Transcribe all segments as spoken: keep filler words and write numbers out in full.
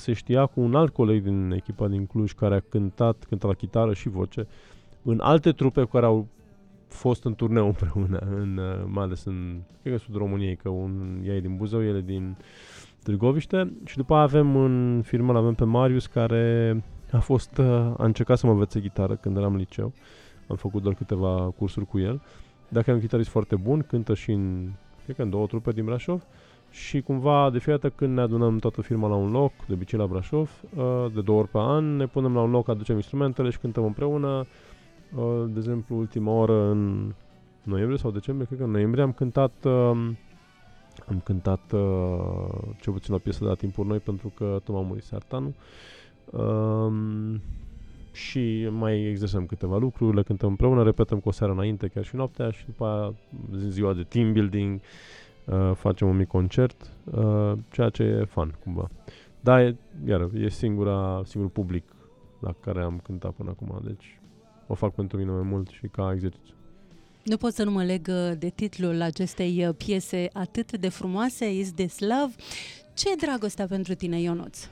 se știa cu un alt coleg din echipa din Cluj care a cântat, cântat la chitară și voce în alte trupe cu care au fost în turneu împreună, în, mai ales în, cred că sudul României, că un, ea e din Buzău, ele din Târgoviște. Și după avem în firmă, avem pe Marius, care a fost, a încercat să mă învețe gitară când eram în liceu. Am făcut doar câteva cursuri cu el. Dacă e un chitarist foarte bun, cântă și în, cred că în două trupe din Brașov. Și cumva, de fiecare dată când ne adunăm toată firma la un loc, de obicei la Brașov, de două ori pe an, ne punem la un loc, aducem instrumentele și cântăm împreună. De exemplu, ultima oră în noiembrie sau decembrie, cred că în noiembrie am cântat am cântat cel puțin o piesă de la Timpuri Noi, pentru că tot m-a murit Sartanu. Um, și mai exersăm câteva lucruri, le cântăm împreună, repetăm cu o seară înainte, chiar și noaptea, și după aia, ziua de team building, uh, facem un mic concert, uh, ceea ce e fun, cumva. Da, e, iar, e singura, singurul public la care am cântat până acum, deci o fac pentru mine mai mult și ca exercițiu. Nu pot să nu mă leg de titlul acestei piese atât de frumoase, Is This Love. Ce e dragostea pentru tine, Ionuț?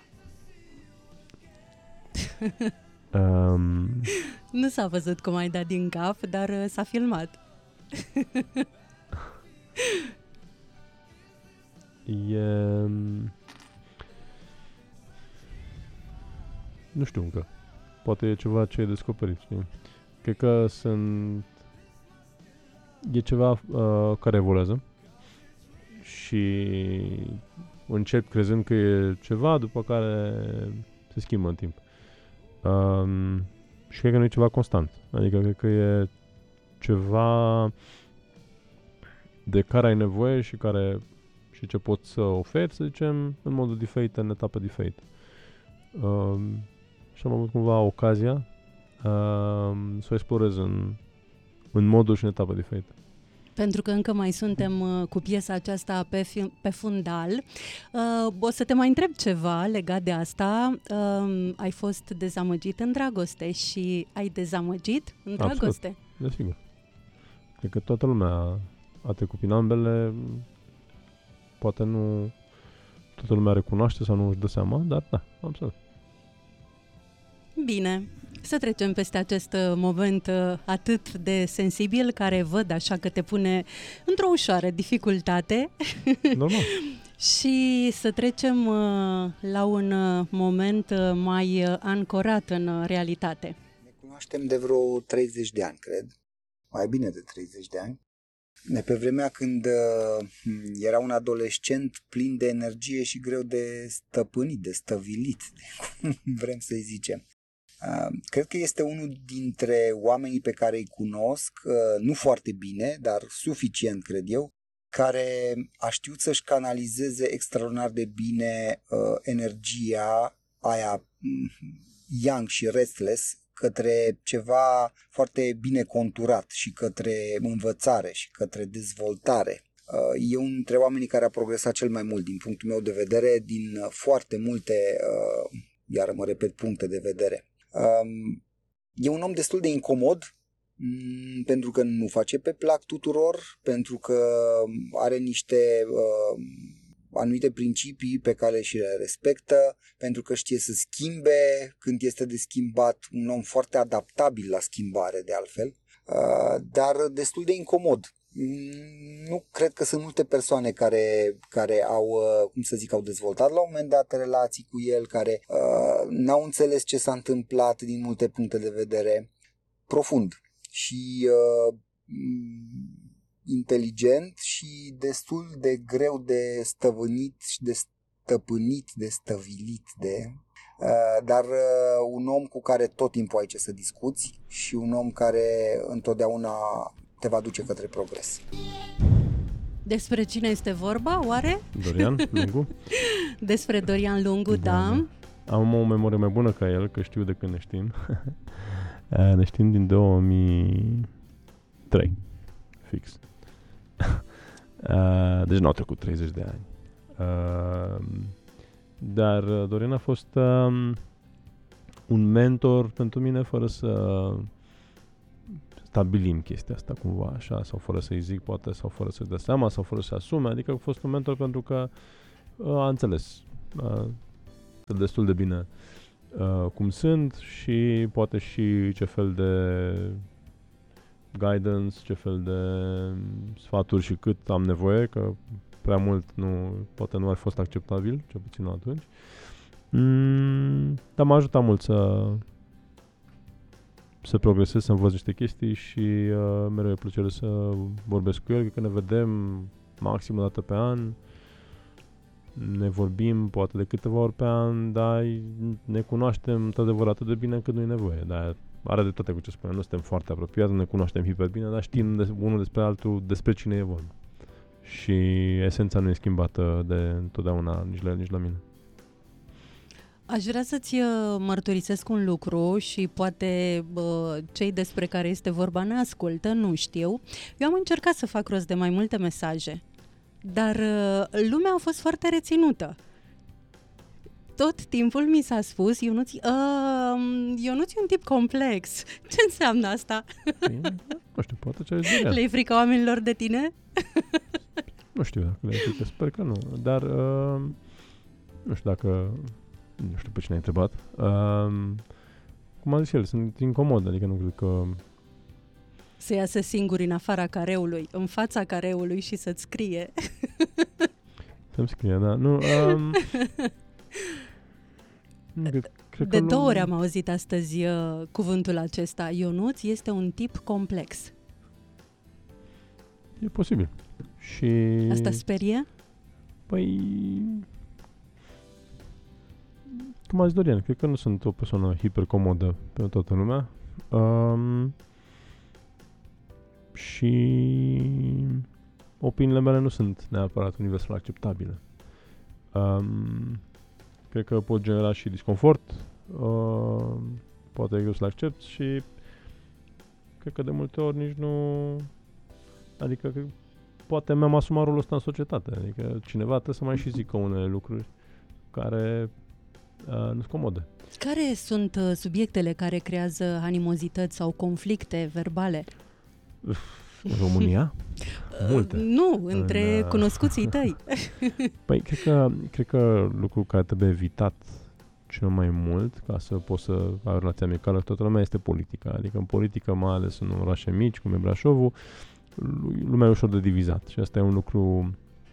Um, nu s-a văzut cum ai dat din cap, dar uh, s-a filmat. e... Nu știu încă. Poate e ceva ce ai descoperit, știi? Cred că sunt... E ceva uh, care evoluează și încep crezând că e ceva, după care se schimbă în timp. Um, și cred că nu e ceva constant. Adică cred că e ceva de care ai nevoie și care și ce poți să oferi, să zicem, în modul diferit, în etape diferite. Um, și am avut cumva ocazia um, să o explorez în, în modul și în etapă diferite. Pentru că încă mai suntem uh, cu piesa aceasta pe, fi- pe fundal. Uh, o să te mai întreb ceva legat de asta. Uh, ai fost dezamăgit în dragoste și ai dezamăgit în Absolut. dragoste? Desigur. Cred că toată lumea a trecut prin ambele. Poate nu toată lumea recunoaște sau nu își dă seama, dar da, absolut. Bine, să trecem peste acest moment atât de sensibil, care văd așa că te pune într-o ușoară dificultate. Normal. Și să trecem la un moment mai ancorat în realitate. Ne cunoaștem de vreo treizeci de ani, cred. Mai bine de treizeci de ani. De pe vremea când uh, era un adolescent plin de energie și greu de stăpânit, de stăvilit, de cum vrem să-i zicem. Uh, cred că este unul dintre oamenii pe care îi cunosc, uh, nu foarte bine, dar suficient, cred eu, care a știut să-și canalizeze extraordinar de bine uh, energia aia young și restless către ceva foarte bine conturat și către învățare și către dezvoltare. E unul dintre oamenii care a progresat cel mai mult din punctul meu de vedere, din foarte multe, iar mă repet, puncte de vedere. E un om destul de incomod, pentru că nu face pe plac tuturor, pentru că are niște anumite principii pe care și le respectă, pentru că știe să schimbe când este de schimbat, un om foarte adaptabil la schimbare de altfel, dar destul de incomod. Nu cred că sunt multe persoane care, care au, cum să zic, au dezvoltat la un moment dat relații cu el, care uh, n-au înțeles ce s-a întâmplat din multe puncte de vedere profund și uh, inteligent și destul de greu de stăvânit și de stăpânit, de stăvilit, de... Uh, dar uh, un om cu care tot timpul ai ce să discuți și un om care întotdeauna te va duce către progres. Despre cine este vorba, oare? Dorian Lungu. Despre Dorian Lungu, da. da. Am o memorie mai bună ca el, că știu de când ne știm. Ne știm din două mii trei, fix. Deci n-au trecut treizeci de ani. Dar Dorian a fost un mentor pentru mine, fără să stabilim chestia asta cumva așa, sau fără să-i zic poate, sau fără să-i dea seama, sau fără să asume. Adică a fost un mentor pentru că a înțeles destul de bine uh, cum sunt și poate și ce fel de guidance, ce fel de sfaturi și cât am nevoie, că prea mult nu, poate nu ar fi fost acceptabil, cel puțin nu atunci. Mm, dar m-a ajutat mult să să progresez, să învăț niște chestii și uh, mereu e plăcere să vorbesc cu el, că ne vedem maxim o dată pe an, ne vorbim poate de câteva ori pe an, dar ne cunoaștem într-adevăr atât de bine încât nu e nevoie. Dar are de toate cu ce spune, nu suntem foarte apropiați, ne cunoaștem hiper bine, dar știm de, unul despre altul despre cine e vorba. Și esența nu e schimbată de întotdeauna nici la el, nici la mine. Aș vrea să-ți mărturisesc un lucru și poate bă, cei despre care este vorba ne ascultă, nu știu. Eu am încercat să fac rost de mai multe mesaje, dar lumea a fost foarte reținută. Tot timpul mi s-a spus, Ionuț, uh, Ionuț e un tip complex. Ce înseamnă asta? Nu știu, poate ce ai zis. Le-i frică oamenilor de tine? Nu știu dacă le-i frică, sper că nu. Dar uh, nu știu dacă... Nu știu pe cine ai întrebat. Uh, cum a zis el, sunt incomod, adică nu cred că... Să iasă singur în afara careului, în fața careului și să-ți scrie. Să-mi scrie, da. Nu, um, nu cred, cred de că două nu... ori am auzit astăzi uh, cuvântul acesta. Ionuț este un tip complex. E posibil. Și... Asta sperie? Păi... Cum a zis Dorian, cred că nu sunt o persoană hipercomodă pentru toată lumea. Um, și opiniile mele nu sunt neapărat universal acceptabile. Um, cred că pot genera și disconfort, uh, poate e greu să-l accept și cred că de multe ori nici nu... Adică că poate mi-am asumat rolul ăsta în societate. Adică cineva trebuie să mai și zică unele lucruri care... Uh, nu sunt comode. Care sunt uh, subiectele care creează animozități sau conflicte verbale? În România? Multe. Uh, nu, între în, uh... cunoscuții tăi. Păi, cred că, cred că lucrul care trebuie evitat cel mai mult, ca să poți să ai o relație amicală cu toată lumea, este politica. Adică în politică, mai ales în orașe mici, cum e Brașovul, lumea e ușor de divizat. Și asta e un lucru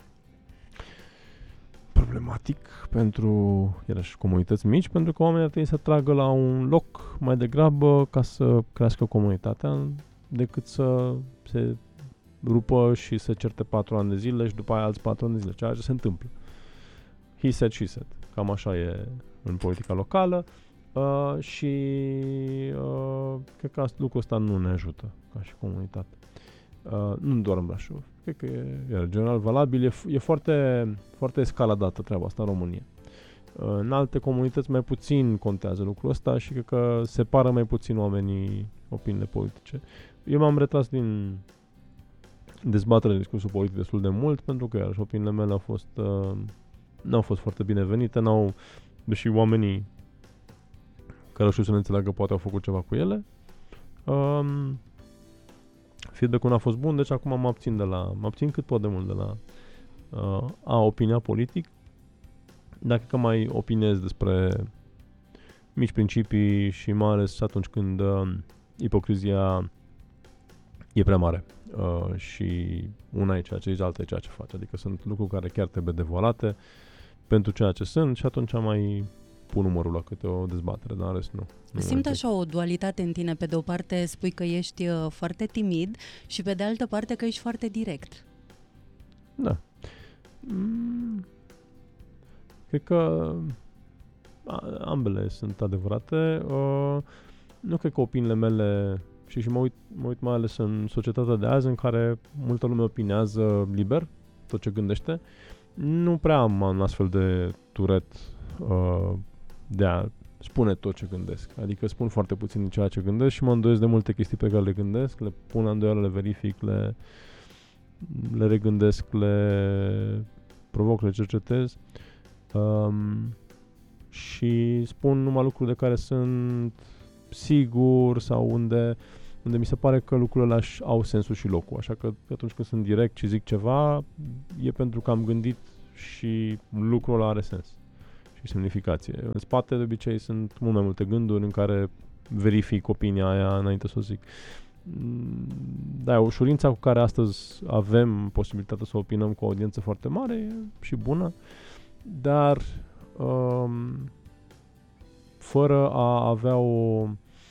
problematic pentru, iarăși, comunități mici, pentru că oamenii trebuie să tragă la un loc mai degrabă ca să crească comunitatea decât să se rupă și să certe patru ani de zile și după aia alți patru ani de zile, ceea ce se întâmplă. He said, she said. Cam așa e în politica locală uh, și uh, cred că lucrul ăsta nu ne ajută ca și comunitate. Uh, nu doar în Brașov. Cred că e, e general valabil. E, e foarte, foarte escaladată treaba asta în România. Uh, în alte comunități mai puțin contează lucrul ăsta și cred că separă mai puțin oamenii opiniile politice. Eu m-am retras din dezbatere, discursul politic destul de mult, pentru că iarăși opiniile mele au fost uh, n-au fost foarte binevenite, n-au, deși oamenii care știu să ne înțeleagă poate au făcut ceva cu ele. Um, feedback-ul n-a fost bun, deci acum mă abțin de la, mă abțin cât pot de mult de la uh, a opinia politic. Dacă că mai opinez despre mici principii și mai ales atunci când uh, ipocrizia e prea mare. Uh, și una e ceea ce zici, alta e ceea ce faci. Adică sunt lucruri care chiar trebuie devoalate pentru ceea ce sunt și atunci mai pun numărul la câte o dezbatere, dar în rest nu. nu Simt așa o dualitate în tine. Pe de o parte spui că ești uh, foarte timid și pe de altă parte că ești foarte direct. Da. Mm, cred că a, ambele sunt adevărate. Uh, nu cred că opiniile mele și, și mă, uit, mă uit mai ales în societatea de azi în care multă lume opinează liber tot ce gândește. Nu prea am un astfel de turet uh, de a spune tot ce gândesc. Adică spun foarte puțin din ceea ce gândesc și mă îndoiesc de multe chestii pe care le gândesc, le pun la îndoială, le verific, le, le regândesc, le provoc, le cercetez um, și spun numai lucruri de care sunt sigur sau unde, unde mi se pare că lucrurile alea au sensul și locul. Așa că atunci când sunt direct și zic ceva, e pentru că am gândit și lucrul ăla are sens. Și și semnificație. În spate, de obicei, sunt mult mai multe gânduri în care verific opinia aia înainte să o zic. Da, ușurința cu care astăzi avem posibilitatea să opinăm cu o audiență foarte mare e și bună, dar um, fără a avea o,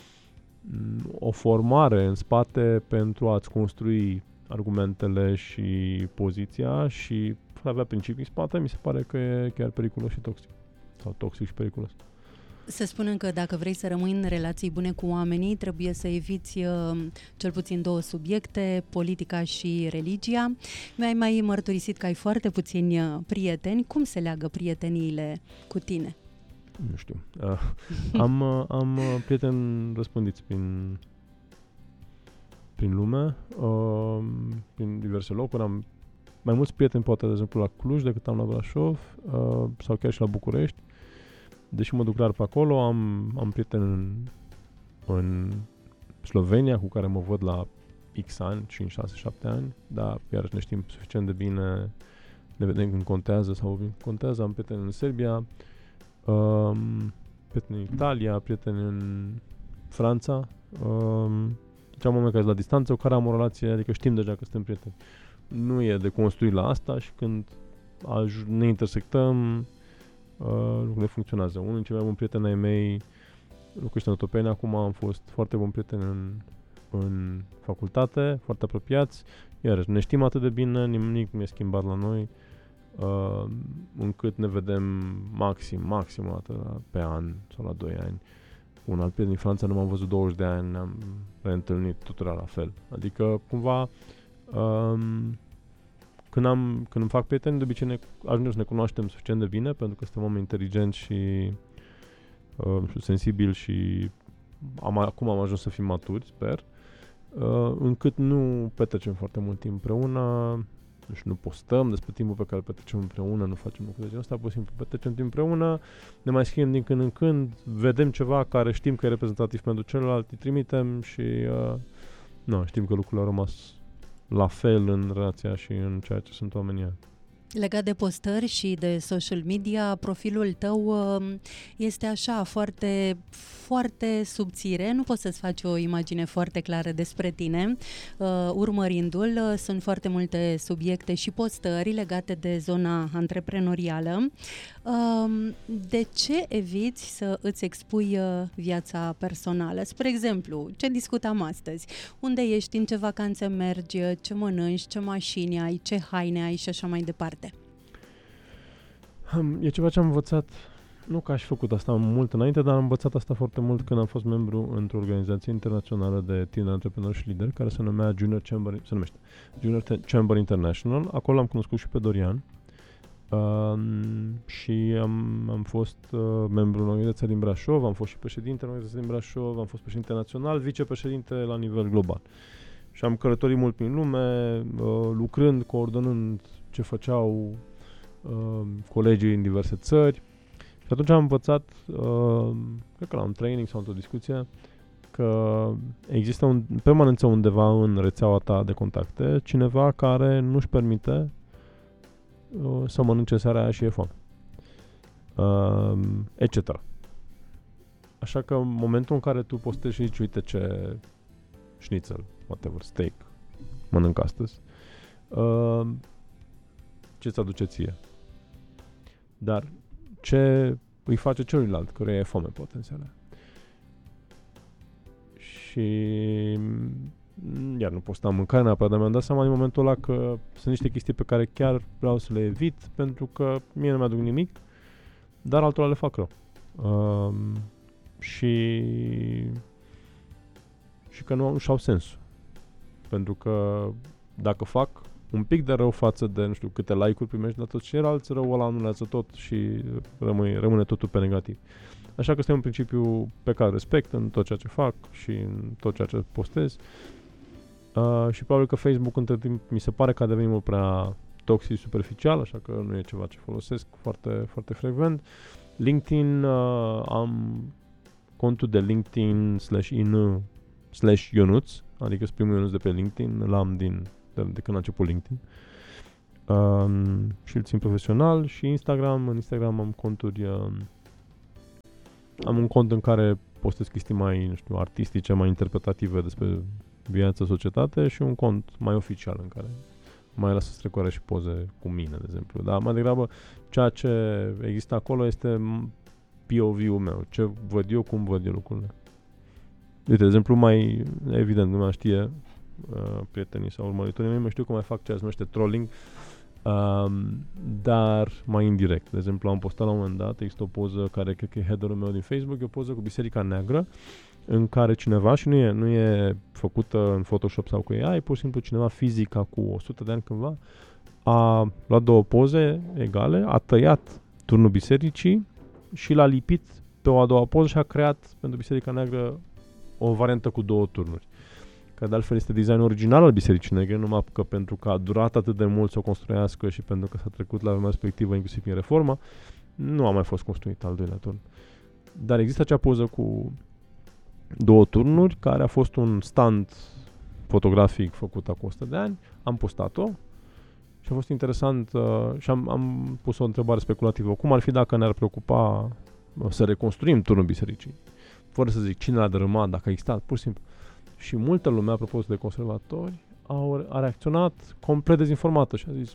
o formare în spate pentru a-ți construi argumentele și poziția și fără a avea principii în spate, mi se pare că e chiar periculos și toxic. Sau toxic și periculos. Se spune că dacă vrei să rămâi în relații bune cu oamenii, trebuie să eviți uh, cel puțin două subiecte, politica și religia. Mi-ai mai mărturisit că ai foarte puțini uh, prieteni. Cum se leagă prieteniile cu tine? Nu știu. Uh, am, uh, am uh, prieteni răspândiți prin, prin lume, uh, prin diverse locuri. Am mai mulți prieteni, poate, de exemplu, la Cluj decât am la Brașov uh, sau chiar și la București. Deși mă duc clar pe acolo, am, am prieteni în, în Slovenia cu care mă văd la X ani, cinci, șase, șapte ani, dar iarăși ne știm suficient de bine, ne vedem când contează sau când contează. Am prieteni în Serbia, um, prieteni în Italia, prieteni în Franța, um, deci am oameni care sunt la distanță, cu care am o relație, adică știm deja că suntem prieteni. Nu e de construit la asta și când aj- ne intersectăm, Uh, lucrurile funcționează. Unul din cei mai buni prieteni ai mei locuiește în Otopeni, acum am fost foarte buni prieteni în, în facultate, foarte apropiați, iarăși ne știm atât de bine, nimic nu e schimbat la noi, uh, încât ne vedem maxim, maxim o dată pe an sau la doi ani. Un alt prieten din Franța nu m-am văzut douăzeci de ani, ne-am reîntâlnit, totul era la fel. Adică, cumva, um, Când, am, când îmi fac prieteni, de obicei ne, ajungem să ne cunoaștem suficient de bine, pentru că suntem oameni inteligenți și uh, sensibili și am, acum am ajuns să fim maturi, sper, uh, încât nu petrecem foarte mult timp împreună, nu știu, nu postăm despre timpul pe care îl petrecem împreună, nu facem lucruri de genul ăsta, pur și simplu petrecem timp împreună, ne mai scriem din când în când, vedem ceva care știm că e reprezentativ pentru celălalt, îi trimitem și uh, nu, știm că lucrurile au rămas la fel în relația și în ceea ce sunt oamenii. Legat de postări și de social media, profilul tău este așa, foarte, foarte subțire, nu poți să-ți faci o imagine foarte clară despre tine. Urmărindu-l, sunt foarte multe subiecte și postări legate de zona antreprenorială. De ce eviți să îți expui viața personală? Spre exemplu, ce discutam astăzi? Unde ești, în ce vacanțe mergi, ce mănânci, ce mașini ai, ce haine ai și așa mai departe? E ceva ce am învățat, nu că aș fi făcut asta mult înainte, dar am învățat asta foarte mult când am fost membru într-o organizație internațională de tineri antreprenori și lideri, care se numea Junior Chamber, se numește Junior Chamber International. Acolo am cunoscut și pe Dorian uh, și am, am fost uh, membru în organizația din Brașov, am fost și președinte în organizația din Brașov, am fost președinte național, vicepreședinte la nivel global. Și am călătorit mult prin lume, uh, lucrând, coordonând ce făceau Uh, colegii în diverse țări și atunci am învățat, uh, cred că la un training sau într-o discuție, că există un, permanență undeva în rețeaua ta de contacte cineva care nu-și permite uh, să mănânce seara aia și e foame, uh, et cetera. Așa că în momentul în care tu postezi și zici, uite ce schnitzel, whatever, steak mănânc astăzi, uh, ce-ți aduce ție? Dar ce îi face celuilalt, căruia e foame potențială? Și iar nu postam mâncare neapărat, dar mi-am dat seama în momentul ăla că sunt niște chestii pe care chiar vreau să le evit, pentru că mie nu mi-aduc nimic, dar altora le fac rău. Um, și și că nu și-au sensul. Pentru că dacă fac un pic de rău față de, nu știu, câte like-uri primești la toți ceilalți, răul ăla anulează tot și rămâne, rămâne totul pe negativ. Așa că este un principiu pe care respect în tot ceea ce fac și în tot ceea ce postez. Uh, și probabil că Facebook între timp mi se pare că a devenit mult prea toxic, superficial, așa că nu e ceva ce folosesc foarte, foarte frecvent. LinkedIn, uh, am contul de LinkedIn slash in slash Ionuț, adică primul Ionuț de pe LinkedIn, l-am din de, de când a început LinkedIn. um, și îl țin profesional și Instagram. În Instagram am conturi, um, am un cont în care postez chestii mai, nu știu, artistice, mai interpretative despre viața, societate și un cont mai oficial în care mai lasă strecoare și poze cu mine, de exemplu. Dar mai degrabă ceea ce există acolo este P O V-ul meu, ce văd eu, cum văd eu lucrurile. Uite, de exemplu, mai evident, lumea știe, uh, prietenii sau urmăritorii mei, mă știu că mai fac ceea ce se numește trolling, um, dar mai indirect. De exemplu, am postat la un moment dat, există o poză care cred că e header-ul meu din Facebook, e o poză cu Biserica Neagră, în care cineva, și nu e, nu e făcută în Photoshop sau cu A I, pur și simplu cineva fizic, cu o sută de ani cândva, a luat două poze egale, a tăiat turnul bisericii și l-a lipit pe o a doua poză și a creat pentru Biserica Neagră o variantă cu două turnuri. Că de altfel este designul original al Bisericii Negre, numai că pentru că a durat atât de mult să o construiască și pentru că s-a trecut la vremea respectivă, inclusiv în reformă, nu a mai fost construit al doilea turn. Dar există acea poză cu două turnuri, care a fost un stand fotografic făcut acum o sută de ani, am postat-o și a fost interesant uh, și am, am pus o întrebare speculativă. Cum ar fi dacă ne-ar preocupa uh, să reconstruim turnul bisericii? Fără să zic cine l-a dărâmat, dacă a existat, pur și simplu. Și multă lume, apropo de conservatori, au, a reacționat complet dezinformată și a zis,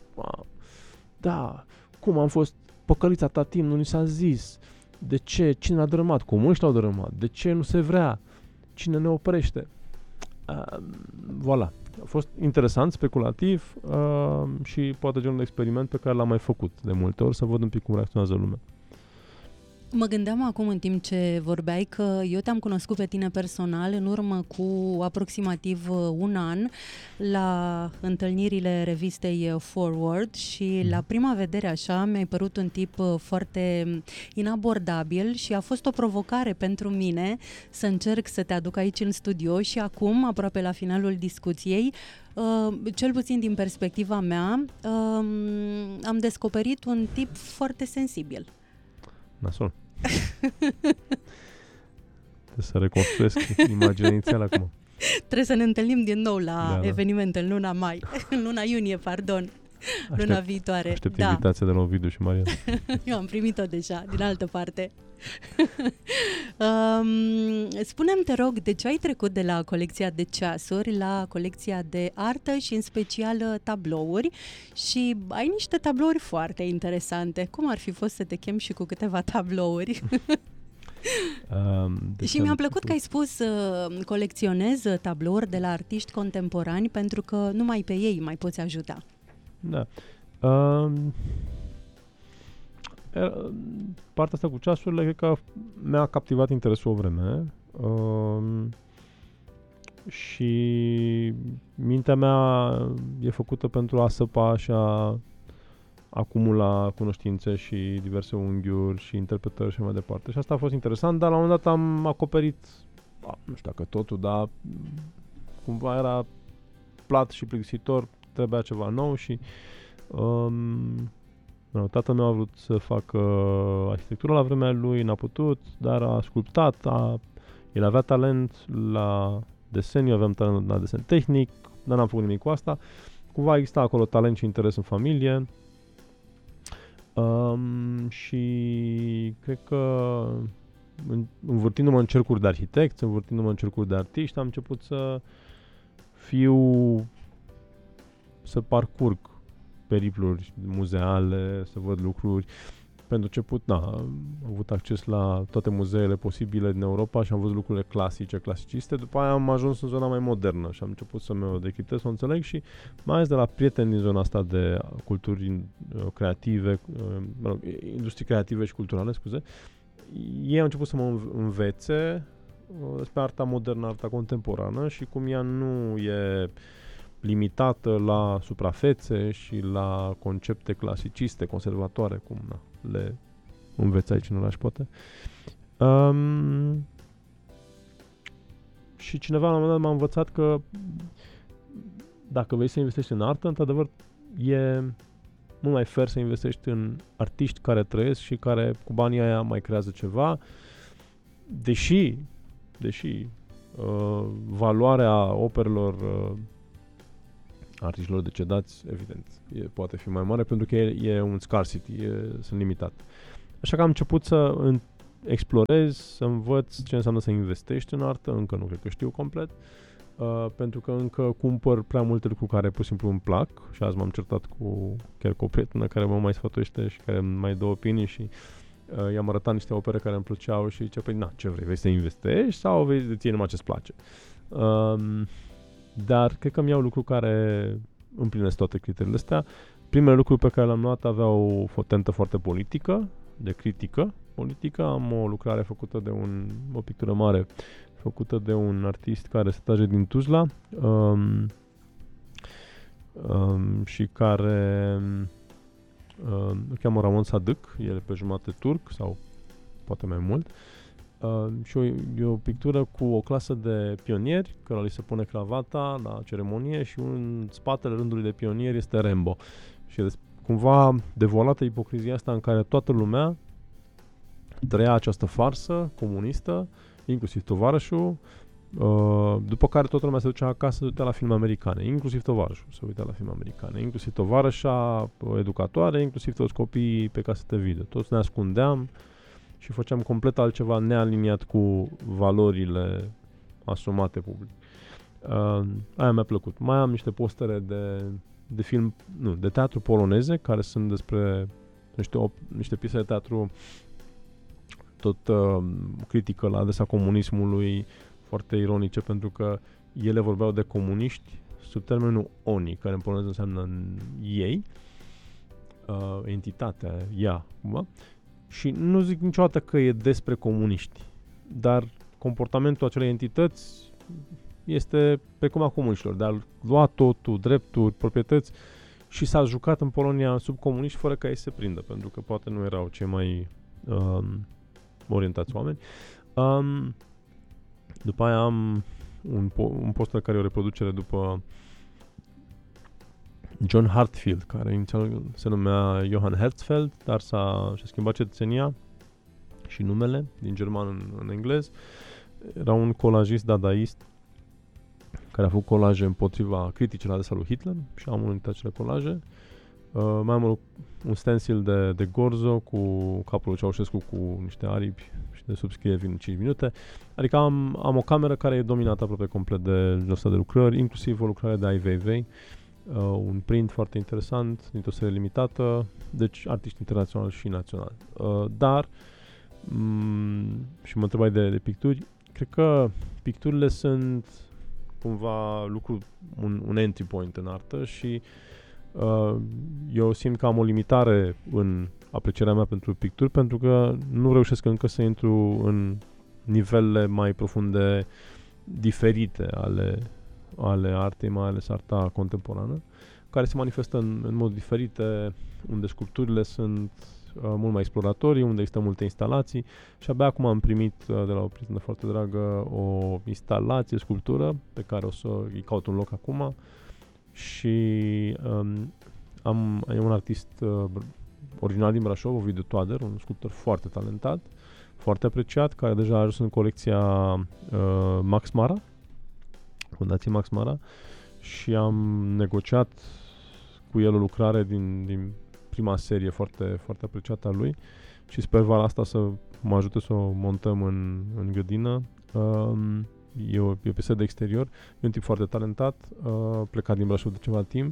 da, cum am fost păcăliți atâta timp, nu ni s-a zis, de ce, cine l-a dărâmat, comuniști l-au dărâmat, de ce nu se vrea, cine ne oprește. Uh, voilà. A fost interesant, speculativ uh, și poate genul de experiment pe care l-am mai făcut de multe ori, să văd un pic cum reacționează lumea. Mă gândeam acum în timp ce vorbeai că eu te-am cunoscut pe tine personal în urmă cu aproximativ un an la întâlnirile revistei Forward și la prima vedere așa mi-ai părut un tip foarte inabordabil și a fost o provocare pentru mine să încerc să te aduc aici în studio și acum, aproape la finalul discuției, Uh, cel puțin din perspectiva mea, uh, am descoperit un tip foarte sensibil. Nasol. Trebuie să reconstruiesc imaginea inițială acum. Trebuie să ne întâlnim din nou la da, eveniment în luna mai, în luna iunie, pardon, aștept, luna viitoare. Aștept da. invitația de la Ovidiu și Maria. Eu am primit-o deja, din altă parte. um, Spune-mi, te rog, de ce ai trecut de la colecția de ceasuri la colecția de artă și în special tablouri și ai niște tablouri foarte interesante. Cum ar fi fost să te chem și cu câteva tablouri? um, și mi-a plăcut că ai spus uh, colecționez tablouri de la artiști contemporani pentru că numai pe ei mai poți ajuta. Da. Um, partea asta cu ceasurile cred că mi-a captivat interesul o vreme um, și mintea mea e făcută pentru a săpa și a acumula cunoștințe și diverse unghiuri și interpretări și mai departe. Și asta a fost interesant, dar la un moment dat am acoperit, nu știu dacă totul, dar cumva era plat și plictisitor, trebuia ceva nou și um, tatăl meu a vrut să facă arhitectură la vremea lui, n-a putut, dar a sculptat, a, el avea talent la desen, eu aveam talent la desen tehnic, dar n-am făcut nimic cu asta. Cumva exista acolo talent și interes în familie um, și cred că în, învârtindu-mă în cercuri de arhitecți, învârtindu-mă în cercuri de artiști, am început să fiu, să parcurg peripluri muzeale, să văd lucruri. Pentru început, na, am avut acces la toate muzeele posibile din Europa și am văzut lucrurile clasice, clasiciste. După aia am ajuns în zona mai modernă și am început să mă decriptez, să o înțeleg și mai ales de la prieteni din zona asta de culturi uh, creative, uh, mă rog, industrii creative și culturale, scuze, ei au început să mă învețe uh, despre arta modernă, arta contemporană și cum ea nu e limitată la suprafețe și la concepte clasiciste, conservatoare, cum na, le înveți aici în oraș, poate. Um, și cineva la un moment dat m-a învățat că dacă vrei să investești în artă, într-adevăr, e mult mai fair să investești în artiști care trăiesc și care cu banii aia mai creează ceva, deși, deși uh, valoarea operelor uh, artiștilor decedați, evident, e, poate fi mai mare pentru că e, e un scarcity, e, sunt limitat. Așa că am început să în, explorez, să învăț ce înseamnă să investești în artă, încă nu cred că știu complet, uh, pentru că încă cumpăr prea multe lucruri care pur și simplu îmi plac și azi m-am certat cu, chiar cu o prietenă care mă mai sfătuiește și care mai dă opinii și uh, i-am arătat niște opere care îmi plăceau și zice, păi na, ce vrei, vrei să investești sau vrei ție numai ce-ți place? Uh, dar cred că îmi iau lucruri care împlinesc toate criteriile astea. Primele lucruri pe care le-am luat aveau o tentă foarte politică, de critică politică. Am o lucrare făcută de un, o pictură mare făcută de un artist care se trage din Tuzla um, um, și care um, îl cheamă Ramon Sadık, el e pe jumate turc sau poate mai mult. Uh, și o, e o pictură cu o clasă de pionieri care li se pune cravata la ceremonie și în spatele rândului de pionieri este Rambo. Și este cumva devoalată ipocrizia asta în care toată lumea trăia această farsă comunistă, inclusiv tovarășul, uh, după care toată lumea se ducea acasă, se ducea la filme americane, inclusiv tovarășul se uita la filme americane, inclusiv tovarășa, educatoare, inclusiv toți copiii pe casete video. Toți ne ascundeam și făceam complet altceva nealiniat cu valorile asumate public. Uh, aia mi-a plăcut. Mai am niște postere de, de film, nu, de teatru poloneze, care sunt despre niște, op, niște piese de teatru tot uh, critică la adresa comunismului, foarte ironice, pentru că ele vorbeau de comuniști sub termenul oni, care în poloneză înseamnă ei, uh, entitatea, ea, cumva. Și nu zic niciodată că e despre comuniști, dar comportamentul acelei entități este precum a comuniștilor, de a lua totul, drepturi, proprietăți, și s-a jucat în Polonia sub comuniști fără ca ei să se prindă, pentru că poate nu erau cei mai um, orientați oameni. Um, după aia am un, po- un poster care e o reproducere după John Hartfield, care inițial se numea Johann Herzfeld, dar s-a, și-a schimbat cetățenia și numele din german în, în englez. Era un colajist dadaist care a făcut colaje împotriva critice la adresa lui Hitler și am unul dintre acele colaje. Uh, mai am un, un stencil de, de Gorzo cu capul lui Ceaușescu cu niște aripi și de subscrie vin cinci minute. Adică am, am o cameră care e dominată aproape complet de genul ăsta de lucrări, inclusiv o lucrare de Ai Weiwei, uh, un print foarte interesant, dintr-o serie limitată, deci artiști internaționali și naționali. Uh, dar, m- și mă întrebai de, de picturi, cred că picturile sunt cumva lucru, un, un entry point în artă și uh, eu simt că am o limitare în aprecierea mea pentru picturi, pentru că nu reușesc încă să intru în nivelele mai profunde diferite ale, ale artei, mai ales arta contemporană, care se manifestă în, în mod diferite, unde sculpturile sunt uh, mult mai exploratorii, unde există multe instalații și abia acum am primit uh, de la o prietenă foarte dragă o instalație, sculptură, pe care o să îi caut un loc acum și um, am, e un artist uh, original din Brașov, Ovidiu Toader, un sculptor foarte talentat, foarte apreciat, care deja a ajuns în colecția uh, Max Mara, Fundației Max Mara, și am negociat cu el o lucrare din, din prima serie foarte, foarte apreciată a lui și sper vara asta să mă ajute să o montăm în, în grădină. Um, e, o, e o piesă de exterior, e un tip foarte talentat, uh, plecat din Brașov de ceva timp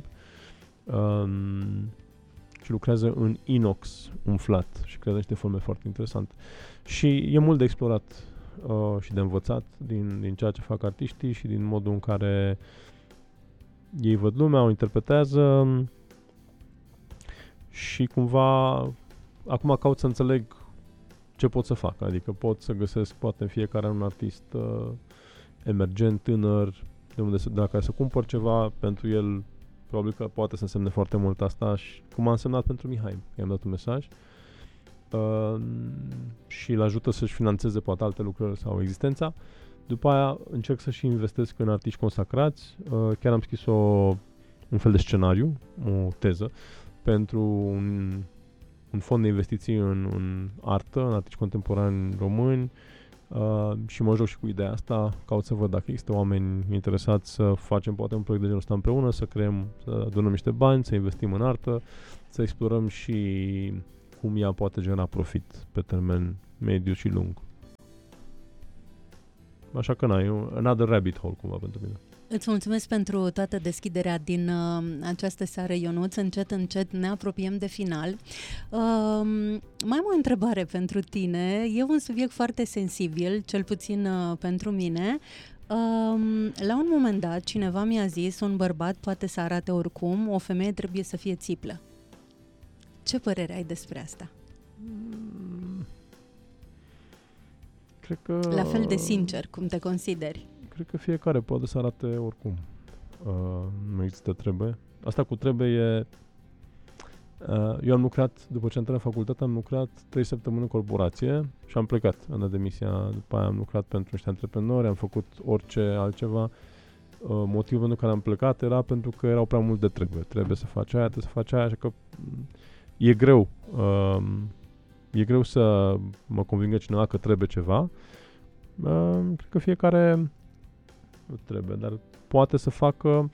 um, și lucrează în inox umflat și creează niște forme foarte interesante. Și e mult de explorat uh, și de învățat din, din ceea ce fac artiștii și din modul în care ei văd lumea, o interpretează și cumva acum caut să înțeleg ce pot să fac, adică pot să găsesc poate în fiecare un artist uh, emergent, tânăr, de unde să, de la care să cumpăr ceva pentru el, probabil că poate să însemne foarte mult asta și cum a însemnat pentru Mihai, i-am dat un mesaj uh, și îl ajută să-și finanțeze poate alte lucrări sau existența. După aia încerc să și investesc în artiști consacrați. Uh, chiar am scris o, un fel de scenariu, o teză, pentru un, un fond de investiții în, în artă, în artiști contemporani români, Uh, și mă joc și cu ideea asta, caut să văd dacă există oameni interesați să facem poate un proiect de genul ăsta împreună, să creăm, să adunăm niște bani, să investim în artă, să explorăm și cum ea poate genera profit pe termen mediu și lung. Așa că na, e un another rabbit hole cumva pentru mine. Îți mulțumesc pentru toată deschiderea din uh, această seară, Ionuț. Încet, încet ne apropiem de final. Uh, mai am o întrebare pentru tine. E un subiect foarte sensibil, cel puțin uh, pentru mine. Uh, la un moment dat, cineva mi-a zis, un bărbat poate să arate oricum, o femeie trebuie să fie țiplă. Ce părere ai despre asta? Mm. Cred că... La fel de sincer, cum te consideri? Cred că fiecare poate să arate oricum. Uh, nu există trebuie. Asta cu trebuie e... Uh, eu am lucrat, după ce am terminat facultatea, am lucrat trei săptămâni în corporație și am plecat. Am dat demisia, după aia am lucrat pentru niște antreprenori, am făcut orice altceva. Uh, motivul pentru care am plecat era pentru că erau prea mult de trebuie. Trebuie să faci aia, trebuie să faci aia, așa că e greu. Uh, e greu să mă convingă cineva că trebuie ceva. Uh, cred că fiecare... nu trebuie, dar poate să facă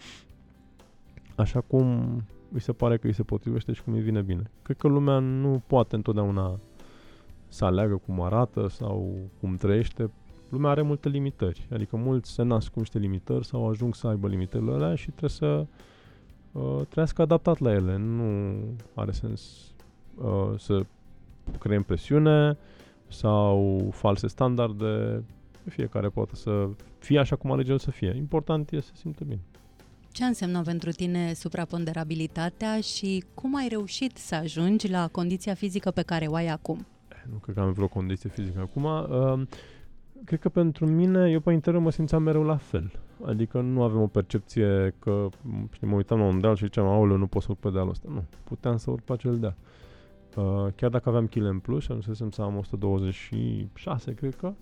așa cum îi se pare că îi se potrivește și cum îi vine bine. Cred că lumea nu poate întotdeauna să aleagă cum arată sau cum trăiește. Lumea are multe limitări, adică mulți se nasc cu niște limitări sau ajung să aibă limitările alea și trebuie să uh, trăiască adaptat la ele. Nu are sens uh, să creăm presiune sau false standarde. Fiecare poate să fie așa cum alege el să fie. Important e să se simtă bine. Ce înseamnă pentru tine supraponderabilitatea și cum ai reușit să ajungi la condiția fizică pe care o ai acum? Nu cred că am vreo condiție fizică acum. Uh, cred că pentru mine, eu pe interior mă simțeam mereu la fel. Adică nu aveam o percepție că știi, mă uitam la un deal și ziceam, aoleu, nu pot să urc pe dealul ăsta. Nu, puteam să urc pe acel deal. Uh, chiar dacă aveam kile în plus și ajunsesem să am o sută douăzeci și șase, cred că,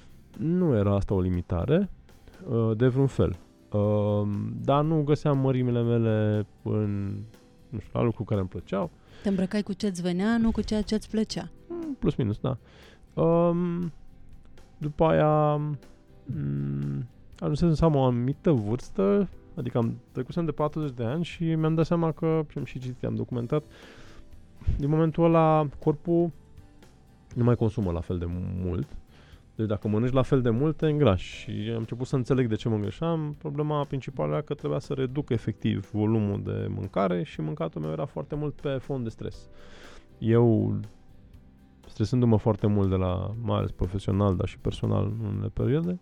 nu era asta o limitare uh, de vreun fel. Uh, dar nu găseam mărimile mele în, nu știu, la lucruri care îmi plăceau. Te îmbrăcai cu ce-ți venea, nu cu ceea ce-ți plăcea. Plus minus, da. Uh, după aia um, ajunsesem să am o anumită vârstă, adică am trecusem de patruzeci de ani și mi-am dat seama că, și am și citit, am documentat, din momentul ăla corpul nu mai consumă la fel de mult. Deci dacă mănânci la fel de mult, te îngrași. Și am început să înțeleg de ce mă îngrășam. Problema principală era că trebuia să reduc efectiv volumul de mâncare și mâncatul meu era foarte mult pe fond de stres. Eu, stresându-mă foarte mult de la, mai ales profesional, dar și personal în unele perioade,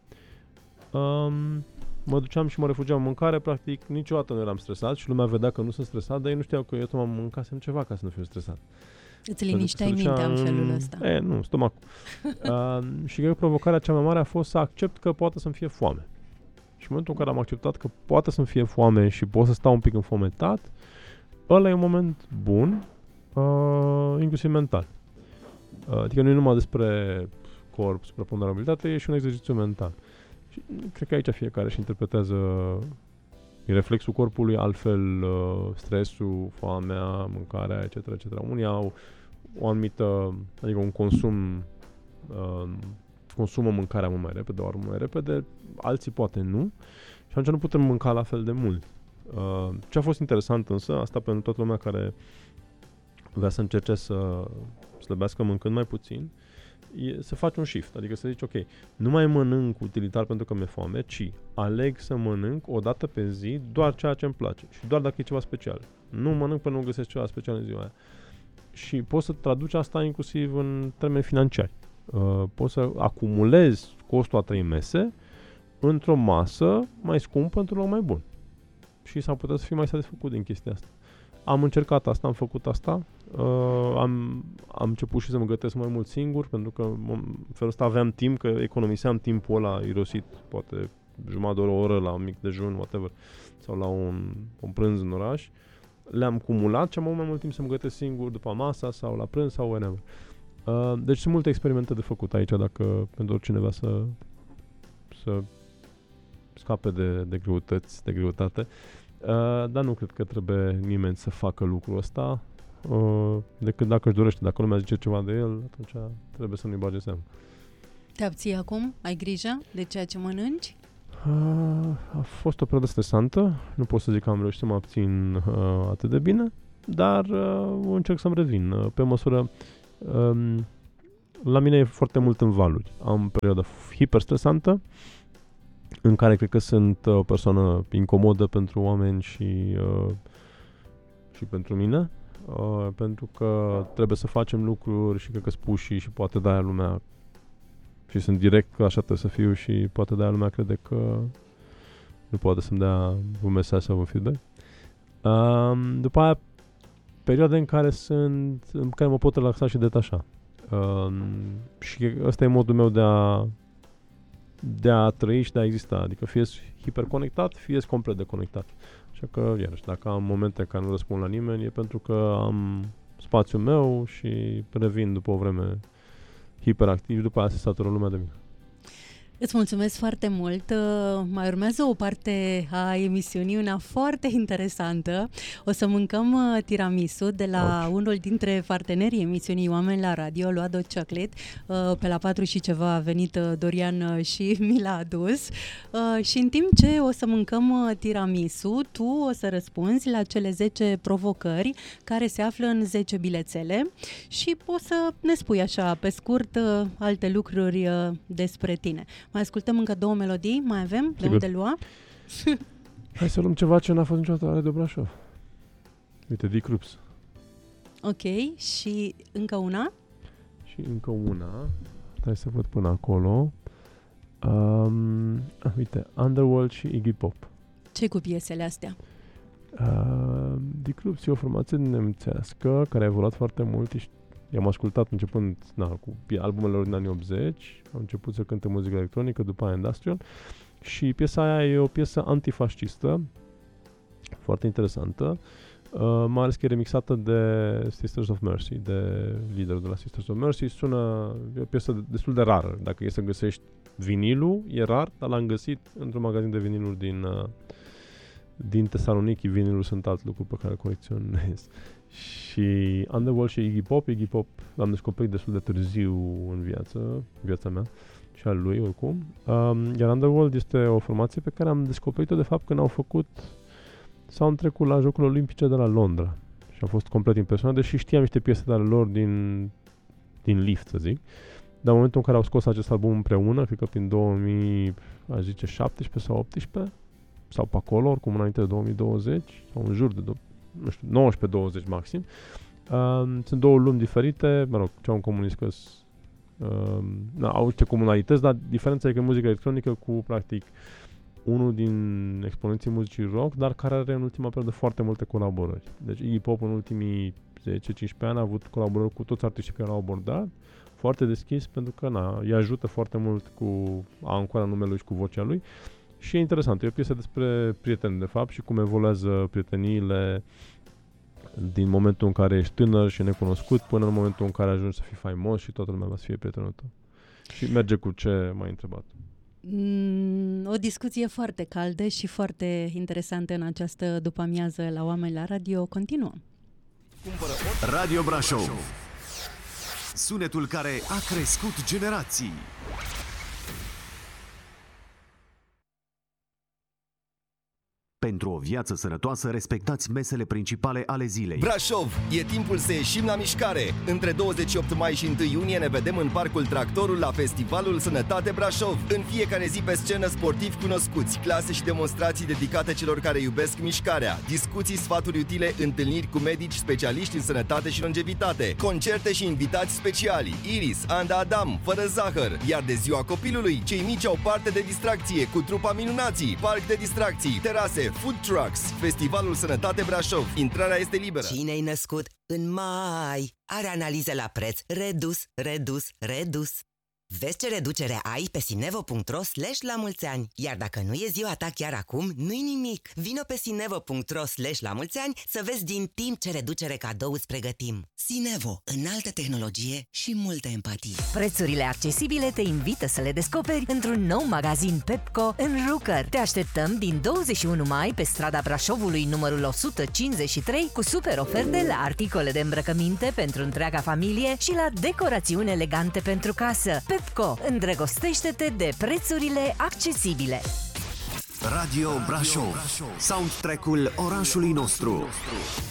um, mă duceam și mă refugiam în mâncare, practic niciodată nu eram stresat și lumea vedea că nu sunt stresat, dar ei nu știau că eu tot mă mâncasem ceva ca să nu fiu stresat. Îți linișteai mintea în felul ăsta. E, nu, stomacul. uh, și cred că provocarea cea mai mare a fost să accept că poate să-mi fie foame. Și în momentul în care am acceptat că poate să-mi fie foame și pot să stau un pic înfometat, ăla e un moment bun, uh, inclusiv mental. Uh, adică nu e numai despre corp, supraponderabilitate, e și un exercițiu mental. Și cred că aici fiecare își interpretează reflexul corpului, altfel stresul, foamea, mâncarea, et cetera, et cetera. Unii au o anumită, adică un consum, uh, consumă mâncarea mult mai repede, ori mai repede, alții poate nu și atunci nu putem mânca la fel de mult. Uh, ce a fost interesant însă, asta pentru toată lumea care vrea să încerce să slăbească mâncând mai puțin, e să faci un shift, adică să zici, ok, nu mai mănânc utilitar pentru că mi-e foame, ci aleg să mănânc o dată pe zi doar ceea ce îmi place și doar dacă e ceva special. Nu mănânc până nu găsesc ceva special în ziua aia. Și poți să traduci asta inclusiv în termeni financiari. Uh, poți să acumulezi costul a trei mese într-o masă mai scumpă într-un loc mai bun. Și s-ar putea să fii mai satisfăcut din chestia asta. Am încercat asta, am făcut asta, uh, am, am început și să mă gătesc mai mult singur, pentru că în felul ăsta aveam timp, că economiseam timpul ăla irosit, poate jumătate de oră, o oră la un mic dejun, whatever, sau la un, un prânz în oraș. Le-am cumulat și am avut mai mult timp să mă gătesc singur după masa sau la prânz sau whatever. Uh, deci sunt multe experimente de făcut aici, dacă pentru oricine să, să scape de, de greutăți, de greutate. Uh, dar nu cred că trebuie nimeni să facă lucrul ăsta, uh, decât dacă își dorește. Dacă lumea zice ceva de el, atunci trebuie să nu-i bage seama. Te abții acum? Ai grijă de ceea ce mănânci? Uh, a fost o perioadă stresantă, nu pot să zic că am reușit să mă abțin uh, atât de bine, dar uh, încerc să-mi revin. Uh, pe măsură, uh, la mine e foarte mult în valuri. Am o perioadă hiperstresantă, în care cred că sunt o persoană incomodă pentru oameni și, uh, și pentru mine, uh, pentru că trebuie să facem lucruri și cred că spuși și poate de-aia lumea, și sunt direct că așa trebuie să fiu și poate de-aia lumea crede că nu poate să-mi dea un mesaj sau un feedback. Uh, după aia, perioade în care sunt, în care mă pot relaxa și detașa. Uh, și ăsta e modul meu de a de a trăi și de a exista, adică fie hiperconectat, fie complet deconectat. Așa că, iarăși, dacă am momente în care nu răspund la nimeni, e pentru că am spațiul meu și revin după o vreme hiperactiv, după aia se satură lumea de mine. Îți mulțumesc foarte mult. Mai urmează o parte a emisiunii, una foarte interesantă. O să mâncăm tiramisu de la Ouch. unul dintre partenerii emisiunii Oameni la Radio, Luado Chocolate. Pe la patru și ceva a venit Dorian și mi l-a adus. Și în timp ce o să mâncăm tiramisu, tu o să răspunzi la cele zece provocări care se află în zece bilețele și poți să ne spui așa, pe scurt, alte lucruri despre tine. Mai ascultăm încă două melodii, mai avem Sigur. de unde lua? Hai să luăm ceva ce n-a fost niciodată la Radio Brașov. Uite, Dick Rups. Ok, și încă una? Și încă una. Hai să văd până acolo. Um, ah, uite, Underworld și Iggy Pop. Ce cu piesele astea? Uh, Dick Rups e o formație nemțească care a evoluat foarte mult. I-am ascultat începând na, cu albumele lor din anii optzeci, au început să cânte muzică electronică, după aia industrial, și piesa aia e o piesă antifascistă, foarte interesantă, uh, mai ales că e remixată de Sisters of Mercy, de liderul de la Sisters of Mercy. Sună, e o piesă destul de rară, dacă e să găsești vinilul, e rar, dar l-am găsit într-un magazin de viniluri din, uh, din Tesaloniki. Vinilul sunt alt lucru pe care colecționez. Și Underworld și Iggy Pop. Iggy Pop l-am descoperit destul de târziu în viață, în viața mea și al lui oricum. Um, iar Underworld este o formație pe care am descoperit-o de fapt când au făcut soundtrack-ul la Jocurile Olimpice de la Londra. Și am fost complet impresionat, deși știam niște piese de ale lor din, din lift, să zic. Dar în momentul în care au scos acest album împreună, cred că prin două mii, aș zice, șaptesprezece sau optsprezece, sau pe acolo, oricum înainte de două mii douăzeci, sau în jur de do- nu știu, nouăsprezece douăzeci maxim. Uh, sunt două lumi diferite, mă rog, ce au în comun că uh, na, au niște comunalități, dar diferența e că muzica electronică cu, practic, unul din exponenții muzicii rock, dar care are în ultima perioadă foarte multe colaborări. Deci Iggy Pop în ultimii zece cincisprezece ani a avut colaborări cu toți artiștii care l-au abordat, foarte deschis, pentru că na, îi ajută foarte mult cu a ancora numele lui și cu vocea lui. Și e interesant, e o piesă despre prieteni, de fapt, și cum evoluează prieteniile din momentul în care ești tânăr și necunoscut până în momentul în care ajungi să fii faimos și toată lumea va să fie prietenul tău. Și merge cu ce m-ai întrebat. Mm, o discuție foarte caldă și foarte interesantă în această după-amiază la Oameni la Radio. Continuăm. Radio Brașov. Sunetul care a crescut generații. Pentru o viață sănătoasă, respectați mesele principale ale zilei. Brașov, e timpul să ieșim la mișcare. Între douăzeci și opt mai și unu iunie ne vedem în Parcul Tractorul la Festivalul Sănătate Brașov. În fiecare zi pe scenă sportivi cunoscuți, clase și demonstrații dedicate celor care iubesc mișcarea, discuții, sfaturi utile, întâlniri cu medici, specialiști în sănătate și longevitate, concerte și invitați speciali, Iris, Anda Adam, Fără Zahăr. Iar de ziua copilului, cei mici au parte de distracție cu trupa Minunații, parc de distracții, terase, food trucks. Festivalul Sănătate Brașov. Intrarea este liberă. Cine-i născut în mai are analize la preț redus, redus, redus. Vezi ce reducere ai pe sinevo punct ro slash la mulți ani. Iar dacă nu e ziua ta chiar acum, nu-i nimic. Vino pe sinevo punct ro slash la mulți ani să vezi din timp ce reducere cadou îți pregătim. Sinevo, înaltă tehnologie și multă empatie. Prețurile accesibile te invită să le descoperi într-un nou magazin Pepco în Rucăr. Te așteptăm din douăzeci și unu mai pe strada Brașovului numărul o sută cincizeci și trei cu super oferte la articole de îmbrăcăminte pentru întreaga familie și la decorațiuni elegante pentru casă. Pe Pepco. Îndrăgostește-te de prețurile accesibile. Radio Brașov, soundtrack-ul orașului nostru.